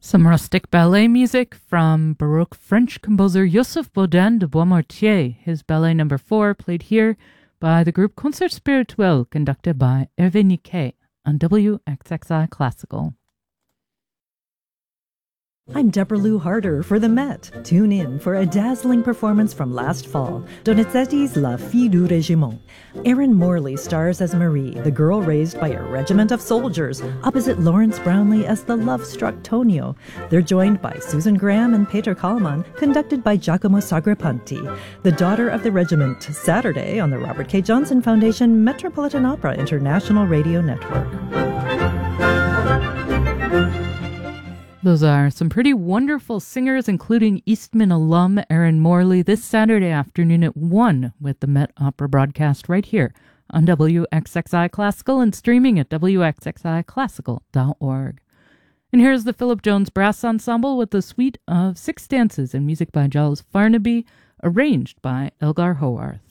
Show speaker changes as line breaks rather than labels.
Some rustic ballet music from Baroque French composer Joseph Bodin de Boismortier. His ballet number 4 played here by the group Concert Spirituel, conducted by Hervé Niquet on WXXI Classical.
I'm Deborah Lou Harder for the Met. Tune in for a dazzling performance from last fall, Donizetti's La Fille du Régiment. Erin Morley stars as Marie, the girl raised by a regiment of soldiers, opposite Lawrence Brownlee as the love-struck Tonio. They're joined by Susan Graham and Peter Kallman, conducted by Giacomo Sagrapanti. The Daughter of the Regiment, Saturday on the Robert K. Johnson Foundation Metropolitan Opera International Radio Network.
Those are some pretty wonderful singers, including Eastman alum Erin Morley, this Saturday afternoon at 1 with the Met Opera broadcast right here on WXXI Classical and streaming at WXXIClassical.org. And here's the Philip Jones Brass Ensemble with a suite of 6 dances and music by Giles Farnaby, arranged by Elgar Howarth.